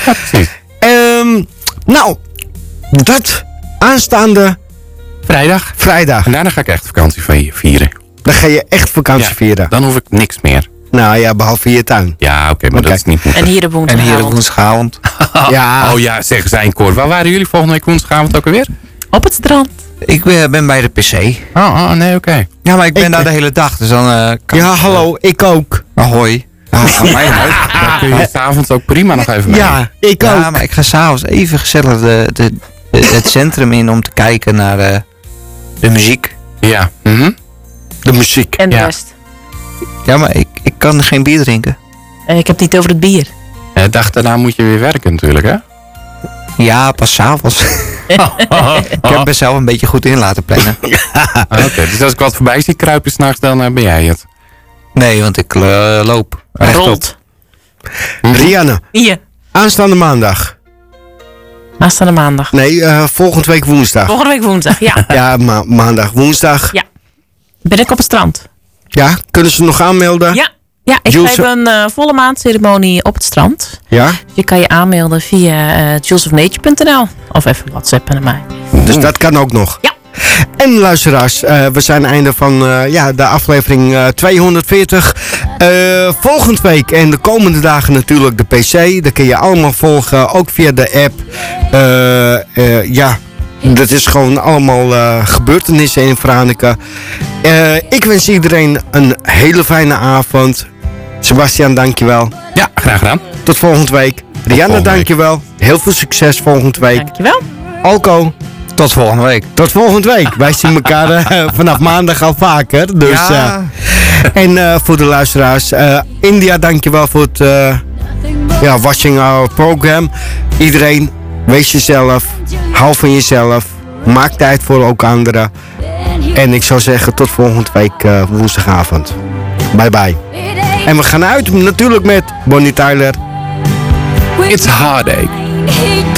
Ja, precies. Nou, dat aanstaande vrijdag. En daarna ga ik echt vakantie vieren. Dan ga je echt vakantie vieren. Dan hoef ik niks meer. Nou ja, behalve je tuin. Ja, oké, maar dat is niet moeten. En hier op woensdagavond. Ja. Oh ja, zeggen zij in koor. Waar waren jullie volgende week woensdagavond ook alweer? Op het strand. Ik ben bij de PC. Oh, nee, oké. Ja, maar ik ben daar de hele dag, dus dan kan Ja, hallo, ik ook. Ahoy. Van mij uit. Dan kun je s'avonds ook prima nog even mee. Ja, ik ook. Ja, maar ik ga s'avonds even gezellig het centrum in om te kijken naar de muziek. Ja. De muziek. En de Ja. rest. Ja, maar ik kan geen bier drinken. En ik heb het niet over het bier. De dag daarna moet je weer werken natuurlijk, hè? Ja, pas s'avonds. Ik heb mezelf een beetje goed in laten plannen. Oké, dus als ik wat voorbij zie kruipen s'nachts, dan ben jij het. Nee, want ik loop rechtop. Rolt. Rianne, Hier. aanstaande maandag. Aanstaande maandag. Nee, volgende week woensdag. Volgende week woensdag, ja. Ja, maandag, woensdag. Ja. Ben ik op het strand. Ja, kunnen ze nog aanmelden? Ja. Ja, ik Jules- geef een volle maandceremonie op het strand. Ja? Je kan je aanmelden via julesofnature.nl of even WhatsAppen naar mij. Dus dat kan ook nog. Ja. En luisteraars, we zijn einde van de aflevering 240. Volgende week en de komende dagen natuurlijk de PC. Dat kun je allemaal volgen, ook via de app. Dat is gewoon allemaal gebeurtenissen in Franeker. Ik wens iedereen een hele fijne avond. Sebastian, dankjewel. Ja, graag gedaan. Tot volgende week. Rianne, volgende week. dankjewel. Heel veel succes volgende week. Dankjewel. Alco, Tot volgende week. tot volgende week. Wij zien elkaar vanaf maandag al vaker. Dus, Ja. en voor de luisteraars, India, dankjewel voor het watching our program. Iedereen, wees jezelf. Hou van jezelf. Maak tijd voor ook anderen. En ik zou zeggen, tot volgende week woensdagavond. Bye bye. En we gaan uit natuurlijk met Bonnie Tyler. It's a heartache.